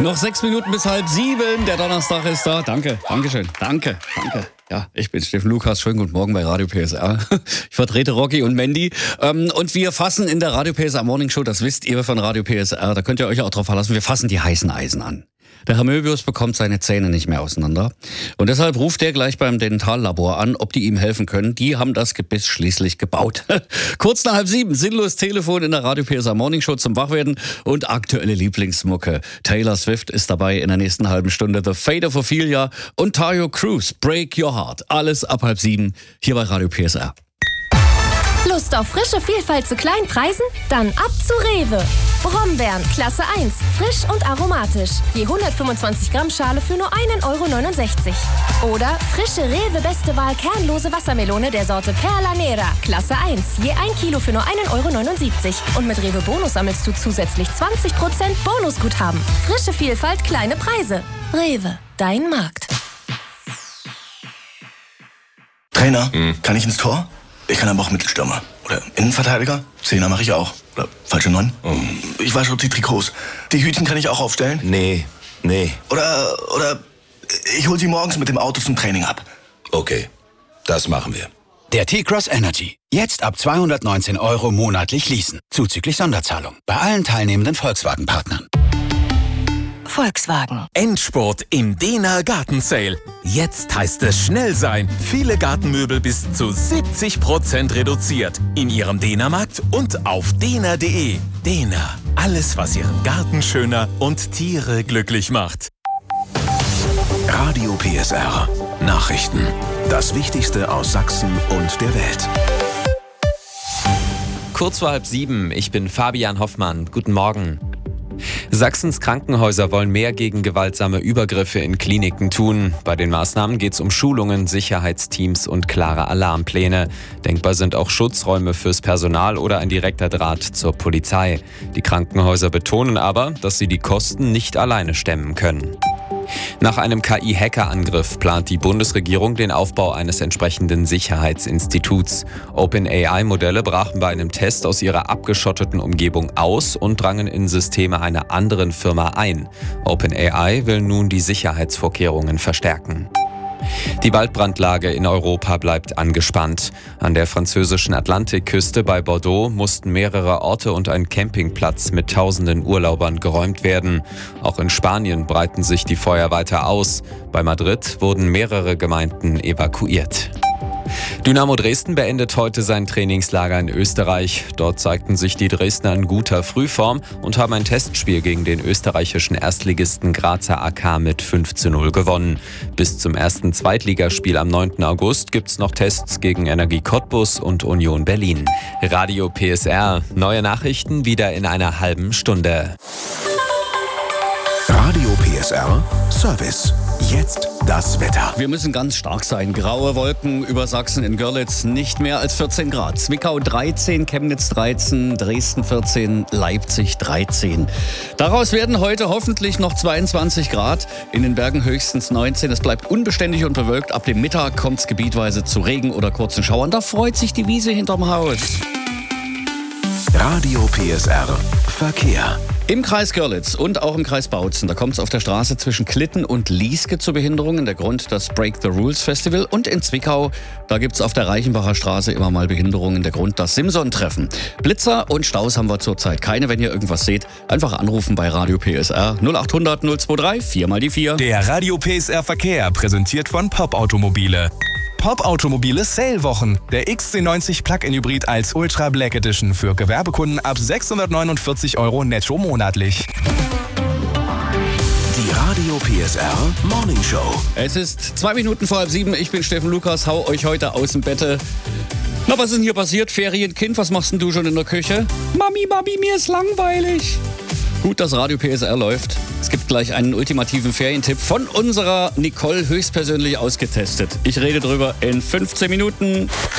Noch 6 Minuten bis 6:30. Der Donnerstag ist da. Dankeschön. Danke. Ja, ich bin Steffen Lukas. Schönen guten Morgen bei Radio PSR. Ich vertrete Rocky und Mandy. Und wir fassen in der Radio PSR Morning Show, das wisst ihr von Radio PSR, da könnt ihr euch auch drauf verlassen, wir fassen die heißen Eisen an. Der Herr Möbius bekommt seine Zähne nicht mehr auseinander. Und deshalb ruft er gleich beim Dentallabor an, ob die ihm helfen können. Die haben das Gebiss schließlich gebaut. Kurz nach 6:30, sinnlos Telefon in der Radio PSR Morning Show zum Wachwerden und aktuelle Lieblingsmucke. Taylor Swift ist dabei in der nächsten halben Stunde. The Fate of Ophelia und Tayo Cruz, Break Your Heart. Alles ab 6:30 hier bei Radio PSR. Lust auf frische Vielfalt zu kleinen Preisen? Dann ab zu Rewe. Brombeeren, Klasse 1, frisch und aromatisch. Je 125 Gramm Schale für nur 1,69 €. Oder frische Rewe Beste Wahl kernlose Wassermelone der Sorte Perla Nera, Klasse 1. Je 1 Kilo für nur 1,79 €. Und mit Rewe Bonus sammelst du zusätzlich 20% Bonusguthaben. Frische Vielfalt, kleine Preise. Rewe, dein Markt. Trainer, kann ich ins Tor? Ich kann aber auch Mittelstürmer. Oder Innenverteidiger? Zehner mache ich auch. Oder falsche 9? Ich wasche die Trikots. Die Hütchen kann ich auch aufstellen? Nee. Oder ich hol sie morgens mit dem Auto zum Training ab. Okay, das machen wir. Der T-Cross Energy. Jetzt ab 219 € monatlich leasen. Zuzüglich Sonderzahlung. Bei allen teilnehmenden Volkswagen-Partnern. Volkswagen. Endspurt im Dena Garten Sale. Jetzt heißt es schnell sein. Viele Gartenmöbel bis zu 70% reduziert. In Ihrem Dena-Markt und auf dena.de. Dena. Alles, was Ihren Garten schöner und Tiere glücklich macht. Radio PSR. Nachrichten. Das Wichtigste aus Sachsen und der Welt. Kurz vor 6:30, ich bin Fabian Hoffmann. Guten Morgen. Sachsens Krankenhäuser wollen mehr gegen gewaltsame Übergriffe in Kliniken tun. Bei den Maßnahmen geht es um Schulungen, Sicherheitsteams und klare Alarmpläne. Denkbar sind auch Schutzräume fürs Personal oder ein direkter Draht zur Polizei. Die Krankenhäuser betonen aber, dass sie die Kosten nicht alleine stemmen können. Nach einem KI-Hacker-Angriff plant die Bundesregierung den Aufbau eines entsprechenden Sicherheitsinstituts. OpenAI-Modelle brachen bei einem Test aus ihrer abgeschotteten Umgebung aus und drangen in Systeme einer anderen Firma ein. OpenAI will nun die Sicherheitsvorkehrungen verstärken. Die Waldbrandlage in Europa bleibt angespannt. An der französischen Atlantikküste bei Bordeaux mussten mehrere Orte und ein Campingplatz mit tausenden Urlaubern geräumt werden. Auch in Spanien breiten sich die Feuer weiter aus. Bei Madrid wurden mehrere Gemeinden evakuiert. Dynamo Dresden beendet heute sein Trainingslager in Österreich. Dort zeigten sich die Dresdner in guter Frühform und haben ein Testspiel gegen den österreichischen Erstligisten Grazer AK mit 5:0 gewonnen. Bis zum ersten Zweitligaspiel am 9. August gibt's noch Tests gegen Energie Cottbus und Union Berlin. Radio PSR, neue Nachrichten wieder in einer halben Stunde. Radio PSR Service. Jetzt das Wetter. Wir müssen ganz stark sein. Graue Wolken über Sachsen, in Görlitz nicht mehr als 14 Grad. Zwickau 13, Chemnitz 13, Dresden 14, Leipzig 13. Daraus werden heute hoffentlich noch 22 Grad. In den Bergen höchstens 19. Es bleibt unbeständig und bewölkt. Ab dem Mittag kommt es gebietweise zu Regen oder kurzen Schauern. Da freut sich die Wiese hinterm Haus. Radio PSR Verkehr. Im Kreis Görlitz und auch im Kreis Bautzen, da kommt es auf der Straße zwischen Klitten und Lieske zu Behinderungen. Der Grund das Break the Rules Festival. Und in Zwickau, da gibt es auf der Reichenbacher Straße immer mal Behinderungen. Der Grund das Simson-Treffen. Blitzer und Staus haben wir zurzeit keine. Wenn ihr irgendwas seht, einfach anrufen bei Radio PSR 0800 023 4 mal die 4. Der Radio PSR Verkehr, präsentiert von Pop Automobile. Pop Automobile Sale-Wochen. Der XC90 Plug-in Hybrid als Ultra Black Edition für Gewerbekunden ab 649 € netto monatlich. Die Radio PSR Morning Show. Es ist 2 Minuten vor 6:30. Ich bin Steffen Lukas, hau euch heute aus dem Bette. Na, was ist denn hier passiert? Ferienkind, was machst denn du schon in der Küche? Mami, mir ist langweilig. Gut, dass Radio PSR läuft. Es gibt gleich einen ultimativen Ferientipp von unserer Nicole höchstpersönlich ausgetestet. Ich rede drüber in 15 Minuten.